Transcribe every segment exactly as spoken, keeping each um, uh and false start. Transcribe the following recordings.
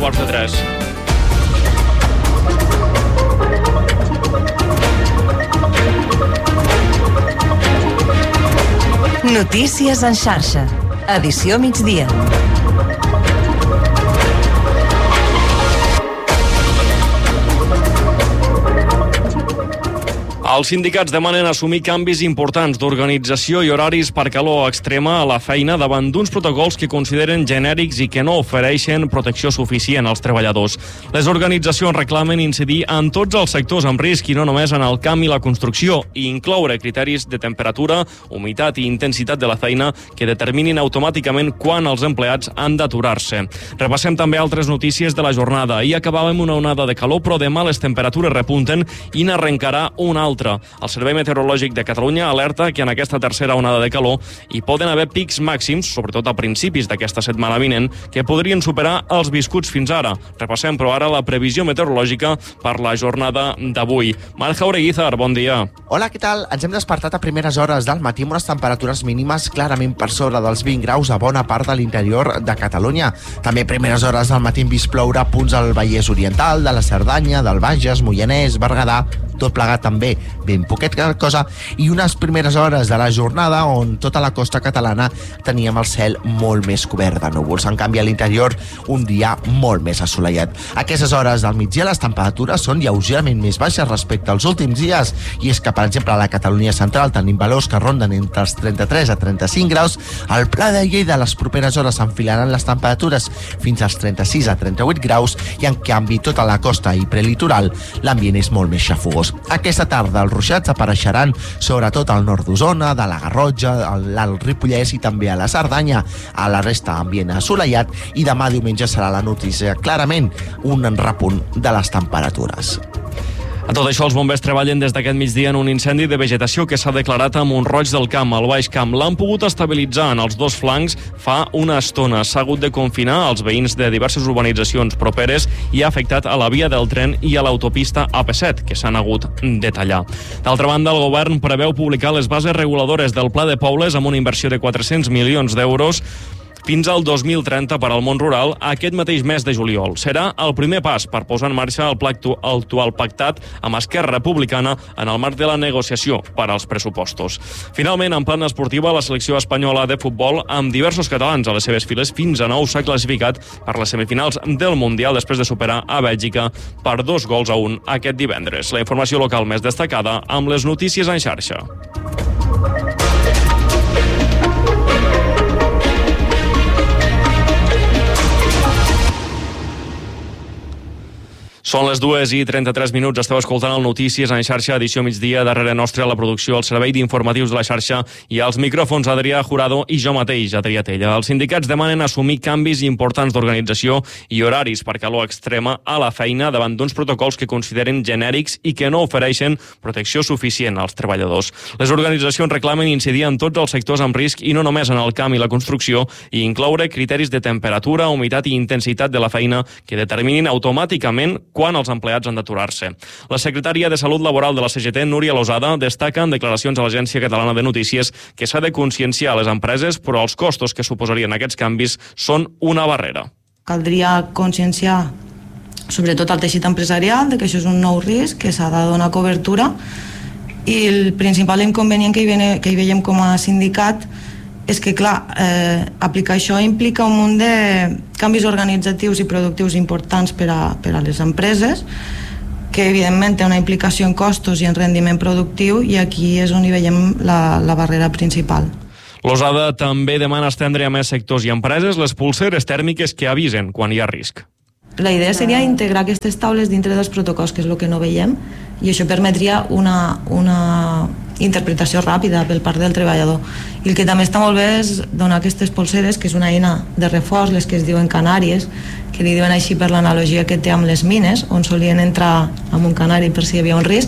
quarts de tres. Notícies en xarxa. Edició migdia. Els sindicats demanen assumir canvis importants d'organització i horaris per calor extrema a la feina davant d'uns protocols que consideren genèrics i que no ofereixen protecció suficient als treballadors. Les organitzacions reclamen incidir en tots els sectors amb risc i no només en el camp i la construcció, i incloure criteris de temperatura, humitat i intensitat de la feina que determinin automàticament quan els empleats han d'aturar-se. Repassem també altres notícies de la jornada. Ahir acabàvem una onada de calor, però demà les temperatures repunten i n'arrencarà una altra. El Servei Meteorològic de Catalunya alerta que en aquesta tercera onada de calor hi poden haver pics màxims, sobretot a principis d'aquesta setmana vinent, que podrien superar els viscuts fins ara. Repassem, però, ara la previsió meteorològica per la jornada d'avui. Marc Jaureguizar, bon dia. Hola, què tal? Ens hem despertat a primeres hores del matí amb unes temperatures mínimes clarament per sobre dels vint graus a bona part de l'interior de Catalunya. També a primeres hores del matí hem vist ploure a punts al Vallès Oriental, de la Cerdanya, del Bages, Moianès, Berguedà, tot plegat també ben poquet cosa, i unes primeres hores de la jornada on tota la costa catalana teníem el cel molt més cobert de núvols. En canvi, a l'interior, un dia molt més assolellat. A aquestes hores del migdia les temperatures són lleugerament més baixes respecte als últims dies, i és que, per exemple, a la Catalunya central tenim valors que ronden entre els trenta-tres a trenta-cinc graus. Al Pla de Lleida, les properes hores s'enfilaran les temperatures fins als trenta-sis a trenta-vuit graus, i en canvi tota la costa i prelitoral l'ambient és molt més xafogós. Aquesta tarda els ruixats apareixeran sobretot al nord d'Osona, de la Garrotxa, l'Alt Ripollès i també a la Cerdanya. A la resta, ambient assolellat, i demà diumenge serà la notícia clarament un repunt de les temperatures. A tot això, els bombers treballen des d'aquest migdia en un incendi de vegetació que s'ha declarat a Mont-roig del Camp, al Baix Camp. L'han pogut estabilitzar en els dos flancs fa una estona. S'ha hagut de confinar els veïns de diverses urbanitzacions properes i ha afectat a la via del tren i a l'autopista A P set, que s'han hagut de tallar. D'altra banda, el govern preveu publicar les bases reguladores del Pla de Pobles amb una inversió de quatre-cents milions d'euros fins al dos mil trenta per al món rural aquest mateix mes de juliol. Serà el primer pas per posar en marxa el pla actual pactat amb Esquerra Republicana en el marc de la negociació per als pressupostos. Finalment, en plana esportiva, la selecció espanyola de futbol, amb diversos catalans a les seves files, fins a nou s'ha classificat per les semifinals del Mundial després de superar a Bèlgica per dos gols a un aquest divendres. La informació local més destacada amb les notícies en xarxa. Són les dues i trenta-tres minuts. Esteu escoltant el Notícies en xarxa, edició migdia. Darrere nostra, la producció, el servei d'informatius de la xarxa, i als micròfons Adrià Jurado i jo mateix, Adrià Tella. Els sindicats demanen assumir canvis importants d'organització i horaris per calor extrema a la feina davant d'uns protocols que consideren genèrics i que no ofereixen protecció suficient als treballadors. Les organitzacions reclamen incidir en tots els sectors amb risc i no només en el camp i la construcció, i incloure criteris de temperatura, humitat i intensitat de la feina que determinin automàticament quan els empleats han d'aturar-se. La secretària de Salut Laboral de la C G T, Núria Losada, destaca en declaracions a l'Agència Catalana de Notícies que s'ha de conscienciar a les empreses, però els costos que suposarien aquests canvis són una barrera. Caldria conscienciar sobretot al teixit empresarial de que això és un nou risc, que s'ha de donar cobertura, i el principal inconvenient que hi, ve, que hi veiem com a sindicat és que, clar, eh, aplicar això implica un munt de canvis organitzatius i productius importants per a, per a les empreses, que evidentment té una implicació en costos i en rendiment productiu, i aquí és on hi veiem la, la barrera principal. Losada també demana estendre a més sectors i empreses les pulseres tèrmiques que avisen quan hi ha risc. La idea seria integrar aquestes taules dintre dels protocols, que és el que no veiem, i això permetria una, una interpretació ràpida per part del treballador. I el que també està molt bé és donar aquestes polseres, que és una eina de reforç, les que es diuen canàries, que li diuen així per l'analogia que té amb les mines, on solien entrar amb un canari per si hi havia un risc.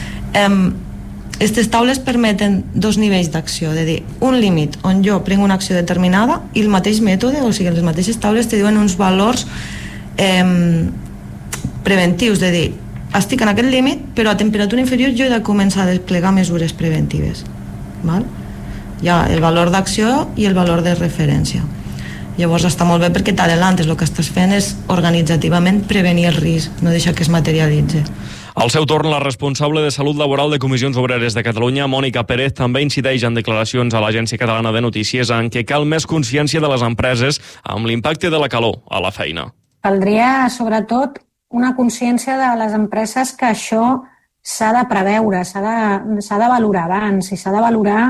Aquestes taules permeten dos nivells d'acció, de dir, un límit on jo prenc una acció determinada i el mateix mètode, o sigui, les mateixes taules te diuen uns valors eh, preventius, de dir, estic en aquest límit, però a temperatura inferior jo he de començar a desplegar mesures preventives. Val? Hi ha el valor d'acció i el valor de referència. Llavors està molt bé perquè t'adelantes, el que estàs fent és organitzativament prevenir el risc, no deixar que es materialitzi. Al seu torn, la responsable de Salut Laboral de Comissions Obreres de Catalunya, Mònica Pérez, també incideix en declaracions a l'Agència Catalana de Notícies en què cal més consciència de les empreses amb l'impacte de la calor a la feina. Caldria, sobretot, una consciència de les empreses que això s'ha de preveure, s'ha de, s'ha de valorar abans i s'ha de valorar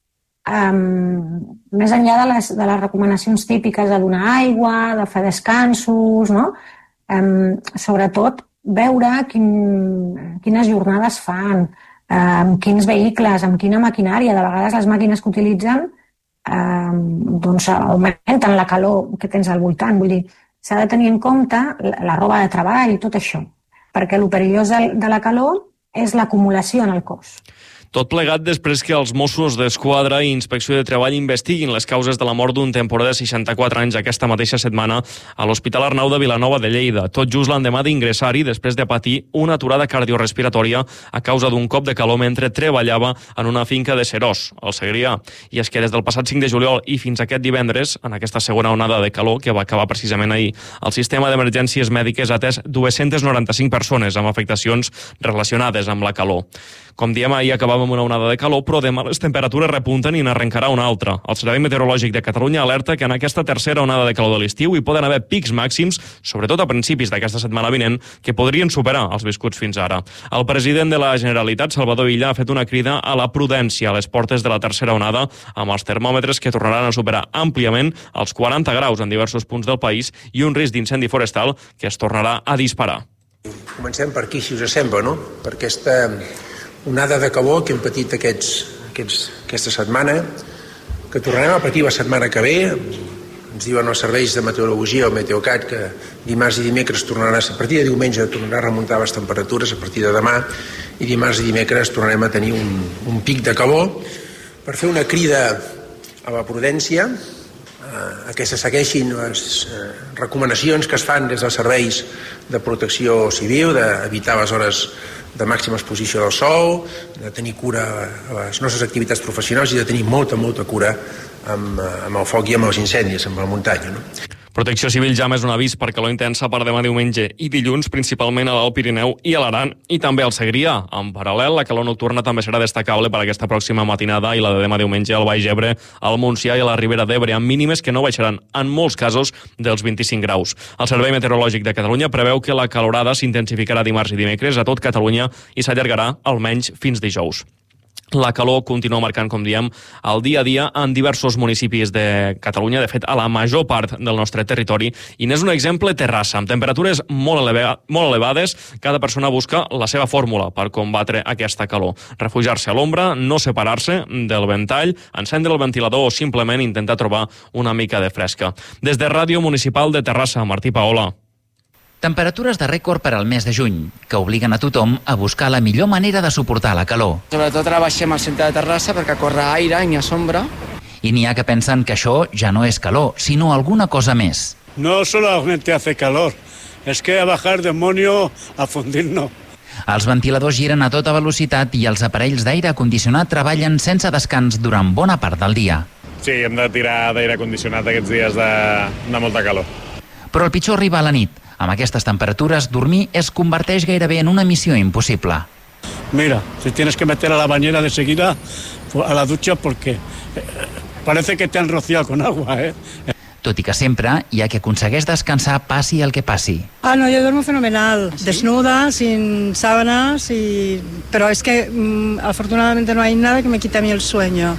um, més enllà de les, de les recomanacions típiques de donar aigua, de fer descansos, no? Um, sobretot, veure quin, quines jornades fan, eh, amb quins vehicles, amb quina maquinària. De vegades les màquines que utilitzen eh, doncs augmenten la calor que tens al voltant. Vull dir, s'ha de tenir en compte la, la roba de treball i tot això, perquè el perillós de la calor és l'acumulació en el cos. Tot plegat després que els Mossos d'Esquadra i Inspecció de Treball investiguin les causes de la mort d'un temporer de seixanta-quatre anys aquesta mateixa setmana a l'Hospital Arnau de Vilanova de Lleida, tot just l'endemà d'ingressar-hi després de patir una aturada cardiorrespiratòria a causa d'un cop de calor mentre treballava en una finca de Serós, al Segrià. I és que des del passat cinc de juliol i fins aquest divendres, en aquesta segona onada de calor que va acabar precisament ahir, el sistema d'emergències mèdiques ha atès dues-centes noranta-cinc persones amb afectacions relacionades amb la calor. Com diem, ahir acabàvem una onada de calor, però demà les temperatures repunten i n'arrencarà una altra. El Servei Meteorològic de Catalunya alerta que en aquesta tercera onada de calor de l'estiu hi poden haver pics màxims, sobretot a principis d'aquesta setmana vinent, que podrien superar els viscuts fins ara. El president de la Generalitat, Salvador Illa, ha fet una crida a la prudència a les portes de la tercera onada, amb els termòmetres que tornaran a superar àmpliament els quaranta graus en diversos punts del país i un risc d'incendi forestal que es tornarà a disparar. Comencem per aquí, si us sembla, no? Per aquesta onada de calor que hem patit aquests, aquests, aquesta setmana, que tornarem a patir la setmana que ve. Ens diuen els serveis de meteorologia, el Meteocat, que dimarts i dimecres tornaran a, a partir de diumenge tornarà a remuntar les temperatures, a partir de demà, i dimarts i dimecres tornarem a tenir un, un pic de calor per fer una crida a la prudència, a que se segueixin les eh, recomanacions que es fan des dels serveis de protecció civil, d'evitar les hores de màxima exposició del sol, de tenir cura a les nostres activitats professionals i de tenir molta, molta cura amb, amb el foc i amb els incendis, amb la muntanya, no? Protecció Civil ja més un avís per calor intensa per demà diumenge i dilluns, principalment a l'Alt Pirineu i a l'Aran i també al Segrià. En paral·lel, la calor nocturna també serà destacable per aquesta pròxima matinada i la de demà diumenge al Baix Ebre, al Montsià i a la Ribera d'Ebre, amb mínimes que no baixaran, en molts casos, dels vint-i-cinc graus. El Servei Meteorològic de Catalunya preveu que la calorada s'intensificarà dimarts i dimecres a tot Catalunya i s'allargarà almenys fins dijous. La calor continua marcant, com diem, el dia a dia en diversos municipis de Catalunya, de fet, a la major part del nostre territori, i n'és un exemple Terrassa, amb temperatures molt, eleva molt elevades. Cada persona busca la seva fórmula per combatre aquesta calor. Refugiar-se a l'ombra, no separar-se del ventall, encendre el ventilador o simplement intentar trobar una mica de fresca. Des de Ràdio Municipal de Terrassa, Martí Paola. Temperatures de rècord per al mes de juny, que obliguen a tothom a buscar la millor manera de suportar la calor. Sobretot ara baixem al centre de Terrassa perquè corre aire i hi ha sombra. I n'hi ha que pensen que això ja no és calor, sinó alguna cosa més. No solamente hace calor, es que a bajar demonio a fundirnos. Els ventiladors giren a tota velocitat i els aparells d'aire condicionat treballen sense descans durant bona part del dia. Sí, hem de tirar d'aire condicionat aquests dies de, de molta calor. Però el pitjor arriba a la nit. Amb aquestes temperatures, dormir es converteix gairebé en una missió impossible. Mira, si tienes que meter a la bañera de seguida a la ducha porque parece que te han rociado con agua, ¿eh? Tot i que sempre hi ha qui aconsegueix descansar passi el que passi. Ah, no, yo duermo fenomenal, ¿sí? Desnuda, sin sábanas, y... pero es que mmm, afortunadamente no hay nada que me quite a mí el sueño.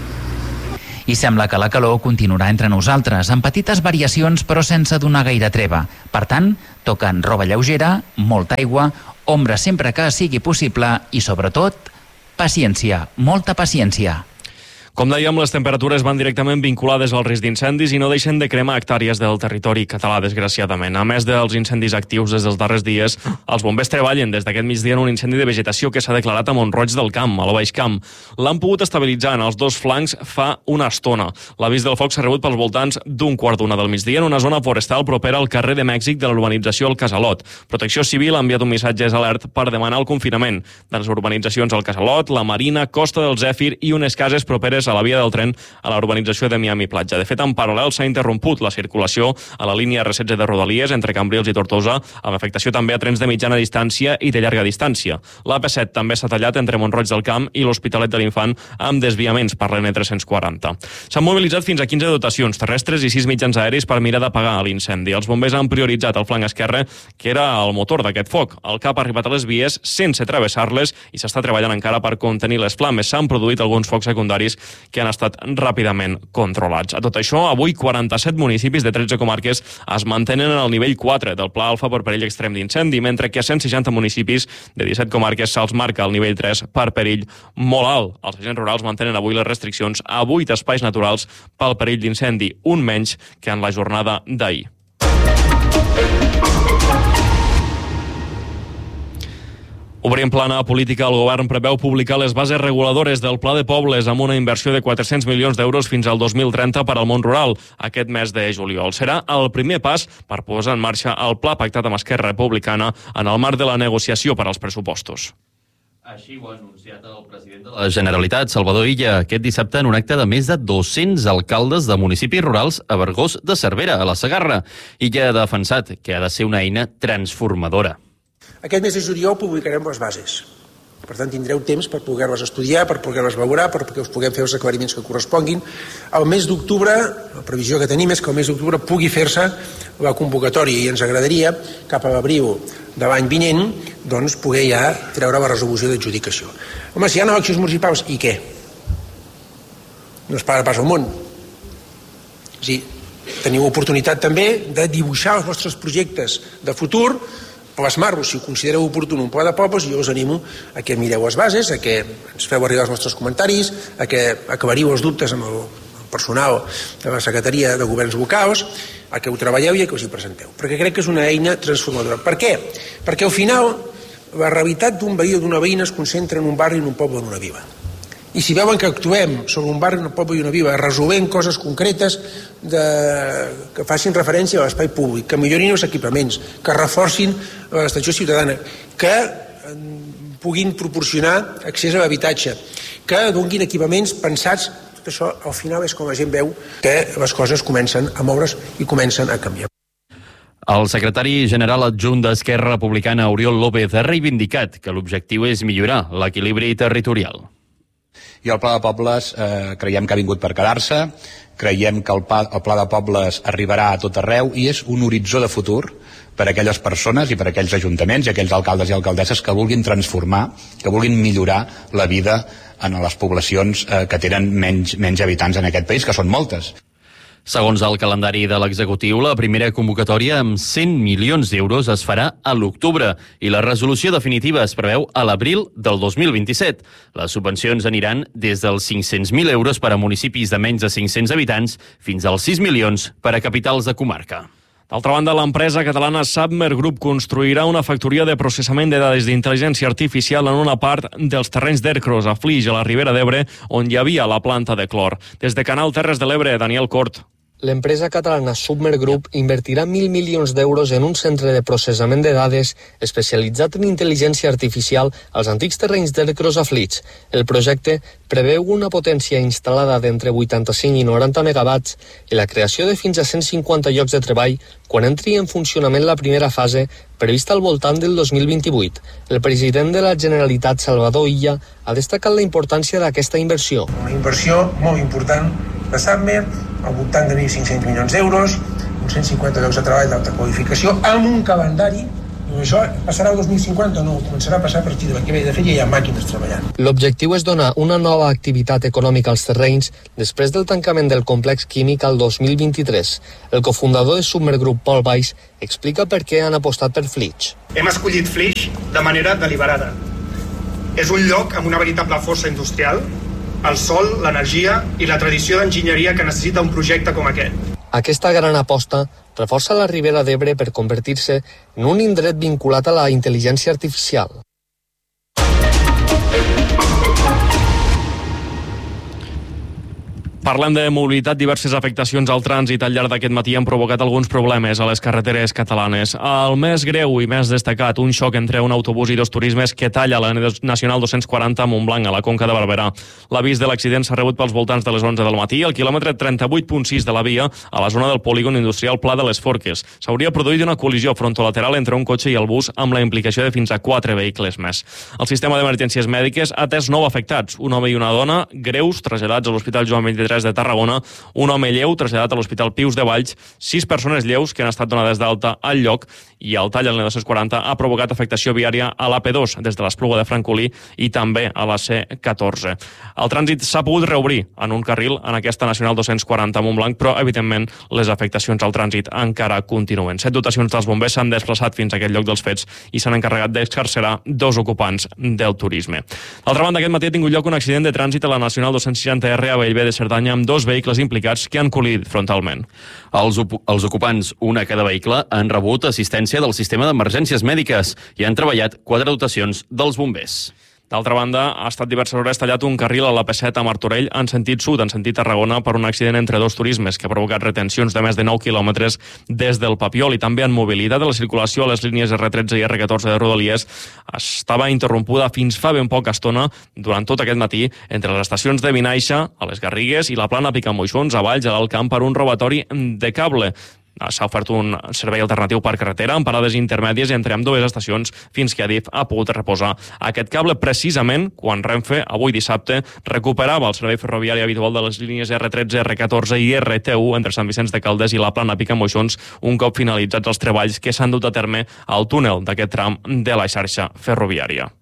I sembla que la calor continuarà entre nosaltres, amb petites variacions però sense donar gaire treva. Per tant, toquen roba lleugera, molta aigua, ombra sempre que sigui possible i, sobretot, paciència, molta paciència. Com dèiem, les temperatures van directament vinculades al risc d'incendis i no deixen de cremar hectàrees del territori català, desgraciadament. A més dels incendis actius des dels darrers dies, els bombers treballen des d'aquest migdia en un incendi de vegetació que s'ha declarat a Mont-roig del Camp, al Baix Camp. L'han pogut estabilitzar en els dos flancs fa una estona. L'avís del foc s'ha rebut pels voltants d'un quart d'una del migdia en una zona forestal propera al carrer de Mèxic de l'urbanització El Casalot. Protecció Civil ha enviat un missatge alert per demanar el confinament de les urbanitzacions El Casalot, la Marina, Costa del Zèfir i unes cases properes d'accés a la via del tren a la urbanització de Miami Platja. De fet, en paral·lel s'ha interromput la circulació a la línia erre setze de Rodalies entre Cambrils i Tortosa, amb afectació també a trens de mitjana distància i de llarga distància. L'A P set també s'ha tallat entre Mont-roig del Camp i l'Hospitalet de l'Infant amb desviaments per l'N tres-cents quaranta. S'han mobilitzat fins a quinze dotacions terrestres i sis mitjans aeris per mirar d'apagar l'incendi. Els bombers han prioritzat el flanc esquerre, que era el motor d'aquest foc. El cap ha arribat a les vies sense travessar-les i s'està treballant encara per contenir les flames. S'han produït alguns focs secundaris que han estat ràpidament controlats. A tot això, avui quaranta-set municipis de tretze comarques es mantenen al nivell quatre del Pla Alfa per perill extrem d'incendi, mentre que a cent seixanta municipis de disset comarques se'ls marca el nivell tres per perill molt alt. Els agents rurals mantenen avui les restriccions a vuit espais naturals pel perill d'incendi, un menys que en la jornada d'ahir. Obrint plana política, el govern preveu publicar les bases reguladores del Pla de Pobles amb una inversió de quatre-cents milions d'euros fins al dos mil trenta per al món rural aquest mes de juliol. Serà el primer pas per posar en marxa el pla pactat amb Esquerra Republicana en el marc de la negociació per als pressupostos. Així ho ha anunciat el president de la Generalitat, Salvador Illa, aquest dissabte en un acte de més de dos-cents alcaldes de municipis rurals a Vergós de Cervera, a la Segarra. Illa ha defensat que ha de ser una eina transformadora. Aquest mes de juliol publicarem les bases. Per tant, tindreu temps per poder-les estudiar, per poder-les valorar, perquè us puguem fer els aclariments que corresponguin. El mes d'octubre, la previsió que tenim és que el mes d'octubre pugui fer-se la convocatòria i ens agradaria, cap a l'abril de l'any vinent, doncs, poder ja treure la resolució d'adjudicació. Home, si hi ha eleccions municipals, i què? No es para pas al món. És a dir, teniu oportunitat també de dibuixar els vostres projectes de futur, plasmar-los, si ho considereu oportú, un pla de pobles, i jo us animo a que mireu les bases, a que ens feu arribar els nostres comentaris, a que aclariu els dubtes amb el personal de la Secretaria de Governs Locals, a que ho treballeu i a que us hi presenteu. Perquè crec que és una eina transformadora. Per què? Perquè al final la realitat d'un veí o d'una veïna es concentra en un barri, en un poble, en una vila. I si veuen que actuem sobre un barri, un poble i una vila, resolent coses concretes de... que facin referència a l'espai públic, que millorin els equipaments, que reforcin l'estació ciutadana, que puguin proporcionar accés a l'habitatge, que donin equipaments pensats, tot això al final és com la gent veu que les coses comencen a moure's i comencen a canviar. El secretari general adjunt d'Esquerra Republicana, Oriol López, ha reivindicat que l'objectiu és millorar l'equilibri territorial. I el Pla de Pobles eh, creiem que ha vingut per quedar-se, creiem que el pla, el Pla de Pobles arribarà a tot arreu i és un horitzó de futur per a aquelles persones i per a aquells ajuntaments i aquells alcaldes i alcaldesses que vulguin transformar, que vulguin millorar la vida en les poblacions eh, que tenen menys, menys habitants en aquest país, que són moltes. Segons el calendari de l'executiu, la primera convocatòria amb cent milions d'euros es farà a l'octubre i la resolució definitiva es preveu a l'abril del dos mil vint-i-set. Les subvencions aniran des dels cinc-cents mil euros per a municipis de menys de cinc-cents habitants fins als sis milions per a capitals de comarca. D'altra banda, l'empresa catalana Submer Group construirà una factoria de processament de dades d'intel·ligència artificial en una part dels terrenys d'Ercros, a Flix, a la Ribera d'Ebre, on hi havia la planta de clor. Des de Canal Terres de l'Ebre, Daniel Cort. L'empresa catalana Submer Group invertirà mil milions d'euros en un centre de processament de dades especialitzat en intel·ligència artificial als antics terrenys d'Ercros a Flix. El projecte preveu una potència instal·lada d'entre vuitanta-cinc i noranta megawatts i la creació de fins a cent cinquanta llocs de treball quan entri en funcionament la primera fase prevista al voltant del dos mil vint-i-vuit. El president de la Generalitat, Salvador Illa, ha destacat la importància d'aquesta inversió. Una inversió molt important de Submer, al voltant de mil cinc-cents milions d'euros, uns cent cinquanta llocs de treball d'alta qualificació, amb un calendari. I això passarà el dos mil cinquanta o no? Començarà a passar a partir de l'any que ve. De fet, ja hi ha màquines treballant. L'objectiu és donar una nova activitat econòmica als terrenys després del tancament del complex químic al dos mil vint-i-tres. El cofundador de Submer Group, Pol Baix, explica per què han apostat per Flix. Hem escollit Flix de manera deliberada. És un lloc amb una veritable força industrial, el sol, l'energia i la tradició d'enginyeria que necessita un projecte com aquest. Aquesta gran aposta reforça la Ribera d'Ebre per convertir-se en un indret vinculat a la intel·ligència artificial. Parlem de mobilitat. Diverses afectacions al trànsit al llarg d'aquest matí han provocat alguns problemes a les carreteres catalanes. El més greu i més destacat, un xoc entre un autobús i dos turismes que talla la Nacional dos-cents quaranta a Montblanc, a la Conca de Barberà. L'avís de l'accident s'ha rebut pels voltants de les onze del matí, al quilòmetre trenta-vuit punt sis de la via, a la zona del polígon industrial Pla de les Forques. S'hauria produït una col·lisió frontolateral entre un cotxe i el bus amb la implicació de fins a quatre vehicles més. El sistema d'emergències mèdiques ha atès nou afectats, un home i una dona, greus, traslladats a l'Hospital Joan vint-i-tres de Tarragona, un home lleu traslladat a l'Hospital Pius de Valls, sis persones lleus que han estat donades d'alta al lloc, i el tall a la dos-cents quaranta ha provocat afectació viària a l'A P dos des de l'Espluga de Francolí i també a la C catorze. El trànsit s'ha pogut reobrir en un carril en aquesta Nacional dos-cents quaranta a Montblanc, però evidentment les afectacions al trànsit encara continuen. Set dotacions dels bombers s'han desplaçat fins a aquest lloc dels fets i s'han encarregat d'excarcerar dos ocupants del turisme. D'altra banda, aquest matí ha tingut lloc un accident de trànsit a la Nacional dos-cents seixanta R a Bellver de Cerdanya amb dos vehicles implicats que han col·lidit frontalment. Els, els ocupants, un a cada vehicle, han rebut assistència del sistema d'emergències mèdiques i han treballat quatre dotacions dels bombers. D'altra banda, ha estat diverses hores tallat un carril a la P set a Martorell en sentit sud, en sentit Tarragona, per un accident entre dos turismes que ha provocat retencions de més de nou quilòmetres des del Papiol, i també en mobilitat de la circulació a les línies R tretze i R catorze de Rodalies estava interrompuda fins fa ben poca estona durant tot aquest matí entre les estacions de Vinaixa, a les Garrigues, i la Plana Picamoixons, a Valls, a l'Alt Camp, per un robatori de cable. S'ha ofert un servei alternatiu per carretera amb parades intermèdies entre ambdues estacions fins que Adif ha pogut reposar aquest cable precisament quan Renfe, avui dissabte, recuperava el servei ferroviari habitual de les línies R tretze, R catorze i R T u entre Sant Vicenç de Calders i la Plana Picamoixons un cop finalitzats els treballs que s'han dut a terme al túnel d'aquest tram de la xarxa ferroviària.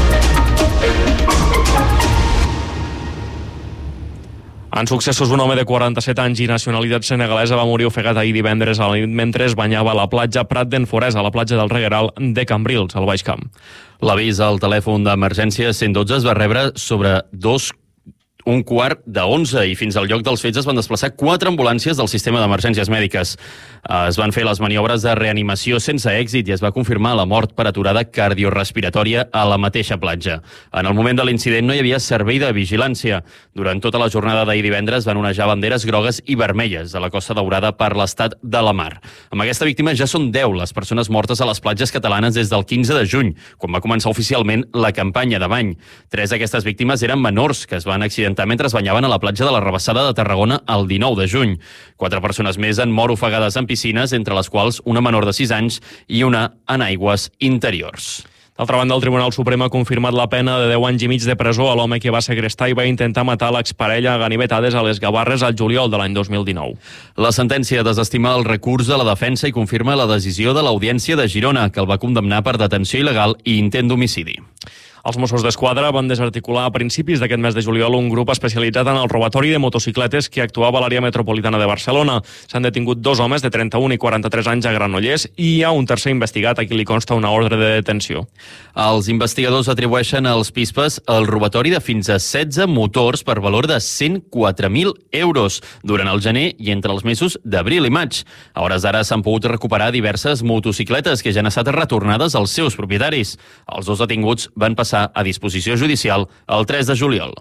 En successos, un home de quaranta-set anys i nacionalitat senegalesa va morir ofegat ahir divendres a la nit mentre es banyava a la platja Prat d'en Forès, a la platja del Regueral de Cambrils, al Baix Camp. L'avís al telèfon d'emergència cent dotze es va rebre sobre dos un quart de onze i fins al lloc dels fets es van desplaçar quatre ambulàncies del sistema d'emergències mèdiques. Es van fer les maniobres de reanimació sense èxit i es va confirmar la mort per aturada cardiorespiratòria a la mateixa platja. En el moment de l'incident no hi havia servei de vigilància. Durant tota la jornada d'ahir divendres van onejar banderes grogues i vermelles a la Costa Daurada per l'estat de la mar. Amb aquesta víctima ja són deu les persones mortes a les platges catalanes des del quinze de juny, quan va començar oficialment la campanya de bany. Tres d'aquestes víctimes eren menors que es van accidentar mentre es banyaven a la platja de la Rabassada de Tarragona el dinou de juny. Quatre persones més han mort ofegades en piscines, entre les quals una menor de sis anys i una en aigües interiors. D'altra banda, el Tribunal Suprem ha confirmat la pena de deu anys i mig de presó a l'home que va segrestar i va intentar matar l'exparella a ganivetades a les Gavarres al juliol de l'any dos mil dinou. La sentència desestima el recurs de la defensa i confirma la decisió de l'Audiència de Girona, que el va condemnar per detenció il·legal i intent d'homicidi. Els Mossos d'Esquadra van desarticular a principis d'aquest mes de juliol un grup especialitzat en el robatori de motocicletes que actuava a l'àrea metropolitana de Barcelona. S'han detingut dos homes de trenta-un i quaranta-tres anys a Granollers i hi ha un tercer investigat a qui li consta una ordre de detenció. Els investigadors atribueixen als Pispes el robatori de fins a setze motors per valor de cent quatre mil euros durant el gener i entre els mesos d'abril i maig. A hores d'ara s'han pogut recuperar diverses motocicletes que ja han estat retornades als seus propietaris. Els dos detinguts van passar a disposició judicial el tres de juliol.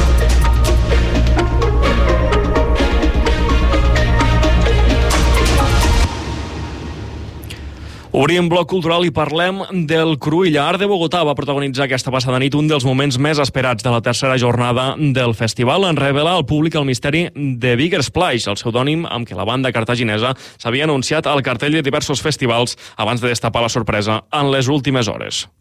Obrim bloc cultural i parlem del Cruïlla. Art de Bogotà va protagonitzar aquesta passada nit un dels moments més esperats de la tercera jornada del festival. En revela al públic el misteri de Bigger Splash, el pseudònim amb què la banda cartaginesa s'havia anunciat al cartell de diversos festivals abans de destapar la sorpresa en les últimes hores.